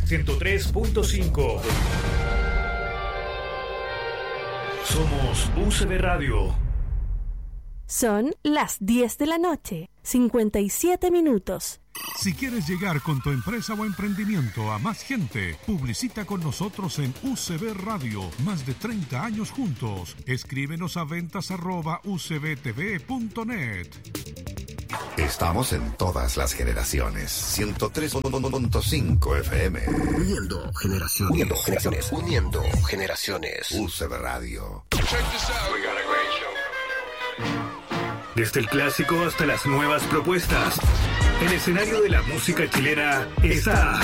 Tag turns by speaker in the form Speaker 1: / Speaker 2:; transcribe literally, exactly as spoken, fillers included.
Speaker 1: ciento tres punto cinco. Somos U C B Radio.
Speaker 2: Son las diez de la noche, cincuenta y siete minutos.
Speaker 3: Si quieres llegar con tu empresa o emprendimiento a más gente, publicita con nosotros en U C B Radio. Más de treinta años juntos. Escríbenos a ventas arroba u c b t v punto net.
Speaker 4: Estamos en todas las generaciones. ciento tres punto cinco F M.
Speaker 5: Uniendo generaciones. Uniendo generaciones. Uniendo generaciones.
Speaker 4: U C B Radio.
Speaker 1: Desde el clásico hasta las nuevas propuestas, el escenario de la música chilena está